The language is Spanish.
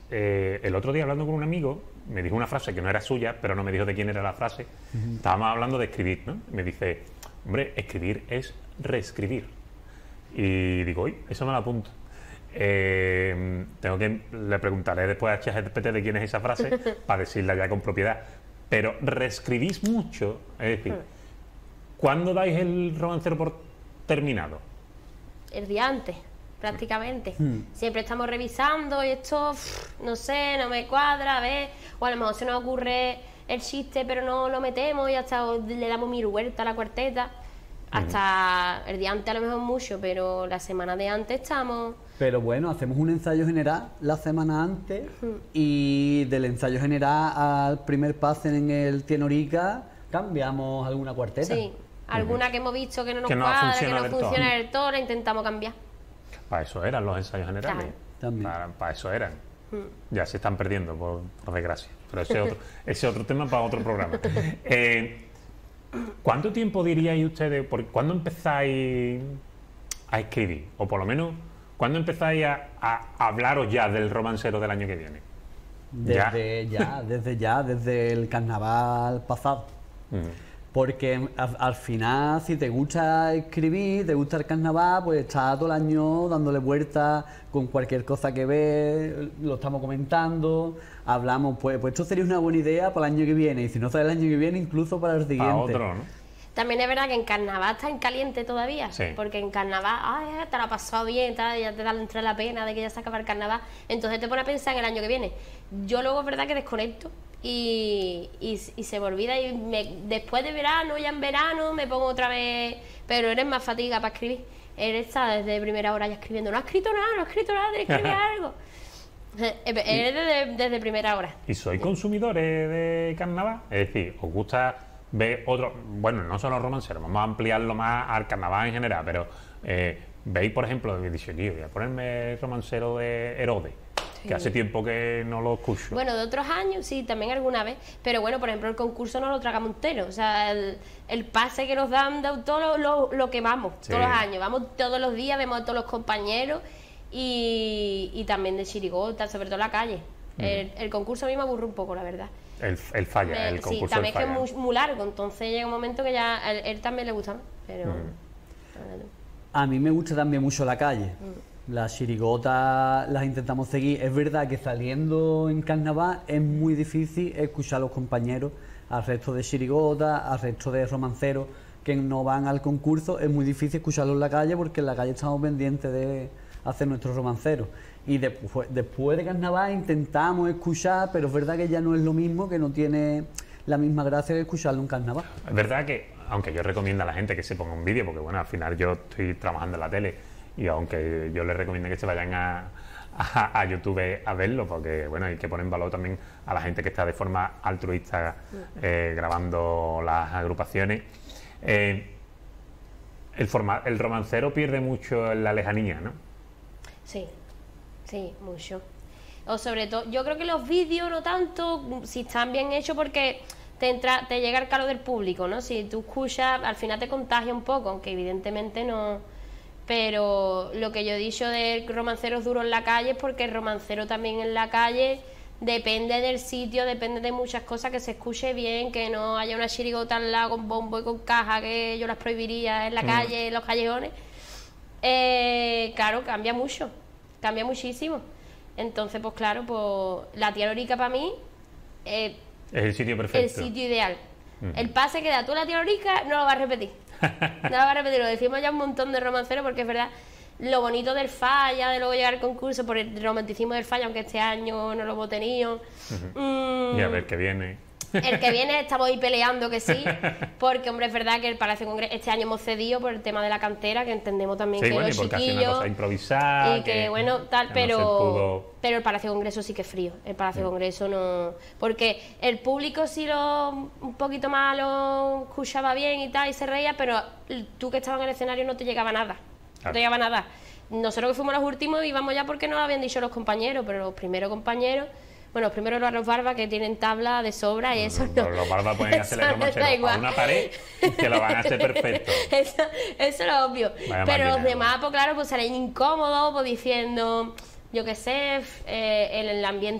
el otro día hablando con un amigo, me dijo una frase que no era suya, pero no me dijo de quién era la frase. Estábamos hablando de escribir, ¿no? Me dice, hombre, escribir es reescribir. Y digo, uy, eso me lo apunto. Le preguntaré después a ChatGPT de quién es esa frase para decirla ya con propiedad. Pero reescribís mucho, es decir, ¿cuándo dais el romancero por terminado? El día antes, prácticamente. Siempre estamos revisando y esto, no sé, no me cuadra, a ver, o a lo mejor se nos ocurre el chiste pero no lo metemos y hasta le damos mil vueltas a la cuarteta. Hasta el día antes a lo mejor mucho, pero la semana de antes estamos... Pero bueno, hacemos un ensayo general la semana antes y del ensayo general al primer pase en el Tienorica cambiamos alguna cuarteta. Sí, alguna que hemos visto que no nos cuadra, que no funciona del todo, la intentamos cambiar. Para eso eran los ensayos generales. Claro. Para eso eran. Ya se están perdiendo, por desgracia. Pero ese otro tema para otro programa. ¿Cuánto tiempo diríais ustedes, ¿cuándo empezáis a escribir? O por lo menos, ¿cuándo empezáis a hablaros ya del romancero del año que viene? Desde el carnaval pasado. Porque al final, si te gusta escribir, te gusta el carnaval, pues estás todo el año dándole vueltas con cualquier cosa que ves, lo estamos comentando, hablamos, pues esto sería una buena idea para el año que viene, y si no sale el año que viene, incluso para el siguiente. Para otro, ¿no? También es verdad que en carnaval está en caliente todavía, sí. Porque en carnaval, te la ha pasado bien, ya te da entre la pena de que ya se acaba el carnaval, entonces te pones a pensar en el año que viene. Yo luego es verdad que desconecto y se me olvida y después de verano, ya en verano, me pongo otra vez, pero eres más fatiga para escribir. Él está desde primera hora ya escribiendo, no ha escrito nada, tienes que escribir algo. Él desde primera hora. ¿Y sois consumidores de carnaval? Es decir, ¿os gusta ver otro? Bueno, no solo romanceros, vamos a ampliarlo más al carnaval en general, pero veis, por ejemplo, he dicho, tío, voy a ponerme el romancero de Herodes, que hace tiempo que no lo escucho. Bueno, de otros años, sí, también alguna vez, pero bueno, por ejemplo, el concurso no lo tragamos entero, o sea, el pase que nos dan, todo lo que vamos, todos los años, vamos todos los días, vemos a todos los compañeros y también de chirigota, sobre todo la calle. El concurso a mí me aburre un poco, la verdad. El falla, el concurso. Sí, también es que es muy largo, entonces llega un momento que ya a él también le gusta, ¿no? Pero... A mí me gusta también mucho la calle. Las chirigotas las intentamos seguir. Es verdad que saliendo en carnaval es muy difícil escuchar a los compañeros, al resto de chirigotas, al resto de romanceros que no van al concurso. Es muy difícil escucharlos en la calle porque en la calle estamos pendientes de hacer nuestros romanceros. Y después de carnaval intentamos escuchar, pero es verdad que ya no es lo mismo, que no tiene la misma gracia que escucharlo en carnaval. Es verdad que, aunque yo recomiendo a la gente que se ponga un vídeo, porque bueno, al final yo estoy trabajando en la tele, y aunque yo les recomiendo que se vayan a YouTube a verlo, porque bueno, hay que poner en valor también a la gente que está de forma altruista grabando las agrupaciones. El romancero pierde mucho en la lejanía, ¿no? Sí, mucho. O sobre todo, yo creo que los vídeos no tanto, si están bien hechos, porque te llega el calor del público, ¿no? Si tú escuchas, al final te contagia un poco, aunque evidentemente no... Pero lo que yo he dicho de romanceros duros en la calle es porque el romancero también en la calle depende del sitio, depende de muchas cosas, que se escuche bien, que no haya una chirigota al lado con bombo y con caja, que yo las prohibiría en la calle, en los callejones. Claro, cambia mucho, cambia muchísimo. Entonces, pues claro, pues la tía Lorica para mí es el sitio perfecto. El sitio ideal. El pase que da tú a la tía Lorica no lo vas a repetir. No lo vas a repetir, lo decimos ya un montón de romanceros, porque es verdad, lo bonito del falla, de luego llegar al concurso, por el romanticismo del falla, aunque este año no lo hemos tenido. Y a ver qué viene. El que viene estamos ahí peleando que sí, porque hombre, es verdad que el Palacio de Congreso este año hemos cedido por el tema de la cantera, que entendemos también que los chiquillos, una cosa improvisada, y que bueno, tal, pero el Palacio de Congreso sí que es frío. El Palacio de Congreso no, porque el público sí un poquito más lo escuchaba bien y tal, y se reía, pero tú que estabas en el escenario no te llegaba nada. No te llegaba nada. Nosotros que fuimos los últimos íbamos ya porque nos lo habían dicho los compañeros, pero los primeros compañeros, bueno, los primeros eran los barbas, que tienen tabla de sobra, y eso no. Los barbas pueden hacerle romancero a una pared que lo van a hacer perfecto. Eso es lo obvio. Pero los demás, pues claro, pues salen incómodos, pues diciendo, yo qué sé, el ambiente